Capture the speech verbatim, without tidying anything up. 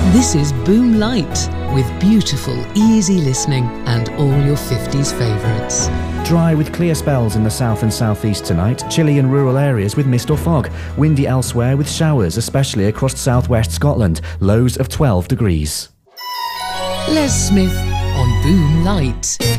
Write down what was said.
This is Boom Light, with beautiful, easy listening and all your fifties favourites. Dry with clear spells in the south and southeast tonight. Chilly in rural areas with mist or fog. Windy elsewhere with showers, especially across southwest Scotland. Lows of twelve degrees. Les Smith on Boom Light.